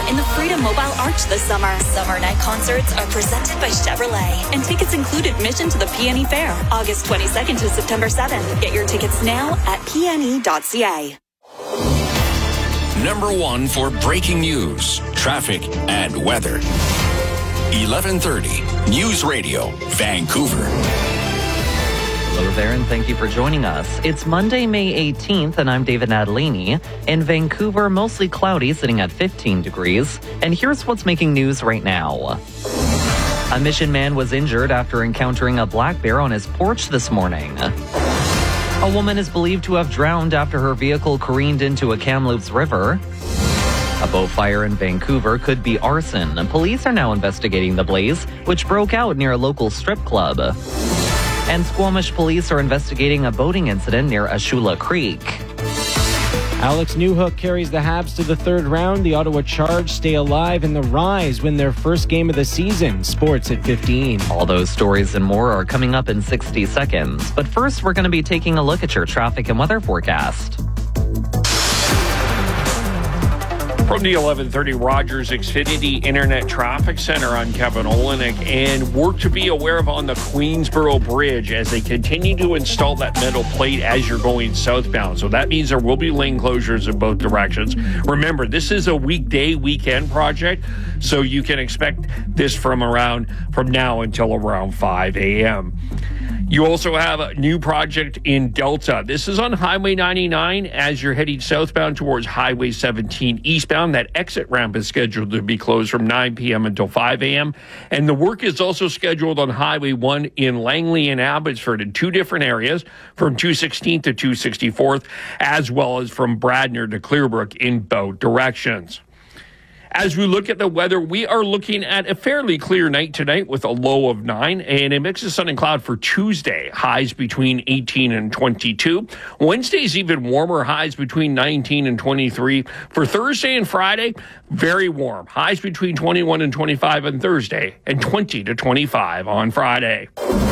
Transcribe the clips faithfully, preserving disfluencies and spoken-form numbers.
in the Freedom Mobile Arch this summer. Summer night concerts are presented by Chevrolet, and tickets include admission to the P N E Fair, August twenty-second to September seventh. Get your tickets now at p n e dot c a. Number one for breaking news, traffic, and weather. eleven thirty News Radio, Vancouver. Hello there, and thank you for joining us. It's Monday, May eighteenth, and I'm David Natalini. In Vancouver, mostly cloudy, sitting at fifteen degrees. And here's what's making news right now. A Mission man was injured after encountering a black bear on his porch this morning. A woman is believed to have drowned after her vehicle careened into a Kamloops river. A boat fire in Vancouver could be arson. Police are now investigating the blaze, which broke out near a local strip club. And Squamish police are investigating a boating incident near Ashula Creek. Alex Newhook carries the Habs to the third round. The Ottawa Charge stay alive, and the Rise win their first game of the season. Sports at fifteen. All those stories and more are coming up in sixty seconds. But first, we're going to be taking a look at your traffic and weather forecast. From the eleven thirty Rogers Xfinity Internet Traffic Center, I'm Kevin Olenek, and work to be aware of on the Queensboro Bridge as they continue to install that metal plate as you're going southbound. So that means there will be lane closures in both directions. Remember, this is a weekday, weekend project, so you can expect this from around from now until around five a.m. You also have a new project in Delta. This is on Highway ninety-nine as you're heading southbound towards Highway seventeen eastbound. That exit ramp is scheduled to be closed from nine p.m. until five a.m. And the work is also scheduled on Highway one in Langley and Abbotsford in two different areas, from two sixteenth to two sixty-fourth, as well as from Bradner to Clearbrook in both directions. As we look at the weather, we are looking at a fairly clear night tonight with a low of nine and a mix of sun and cloud for Tuesday. Highs between eighteen and twenty-two. Wednesday's even warmer, highs between nineteen and twenty-three. For Thursday and Friday, very warm. Highs between twenty-one and twenty-five on Thursday and twenty to twenty-five on Friday.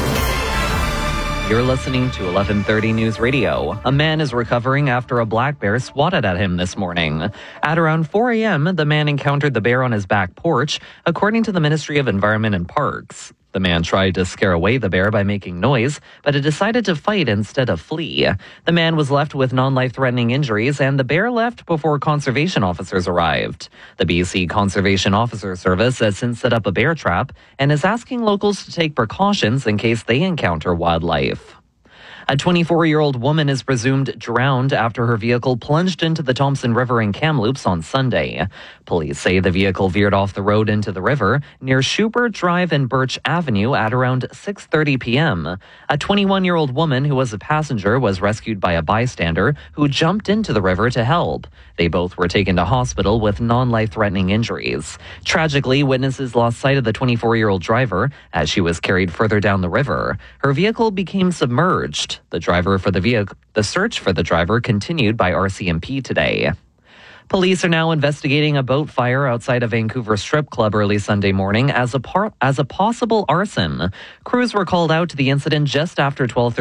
You're listening to eleven thirty News Radio. A man is recovering after a black bear swatted at him this morning. At around four a.m., the man encountered the bear on his back porch, according to the Ministry of Environment and Parks. The man tried to scare away the bear by making noise, but it decided to fight instead of flee. The man was left with non-life-threatening injuries, and the bear left before conservation officers arrived. The B C Conservation Officer Service has since set up a bear trap and is asking locals to take precautions in case they encounter wildlife. A twenty-four-year-old woman is presumed drowned after her vehicle plunged into the Thompson River in Kamloops on Sunday. Police say the vehicle veered off the road into the river near Schubert Drive and Birch Avenue at around six thirty p.m. A twenty-one-year-old woman who was a passenger was rescued by a bystander who jumped into the river to help. They both were taken to hospital with non-life-threatening injuries. Tragically, witnesses lost sight of the twenty-four-year-old driver as she was carried further down the river. Her vehicle became submerged. The driver for the vehicle, the search for the driver continued by R C M P today. Police are now investigating a boat fire outside a Vancouver strip club early Sunday morning as a par- as a possible arson. Crews were called out to the incident just after twelve thirty